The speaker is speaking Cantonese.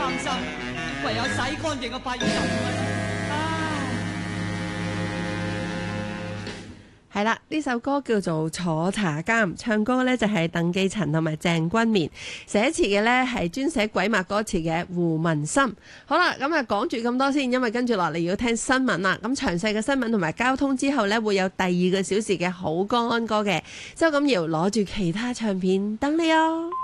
擔心，唯有洗乾淨個肺就係啦，呢首歌叫做《坐茶監》，唱歌呢就係鄧寄塵同埋鄭君綿，寫詞嘅呢係專寫鬼馬歌詞嘅胡文森。好啦，咁啊講住咁多先，因為跟住落嚟要聽新聞啦。咁詳細嘅新聞同埋交通之後呢，會有第2個小時嘅好歌安歌嘅。周錦瑤攞住其他唱片等你哦。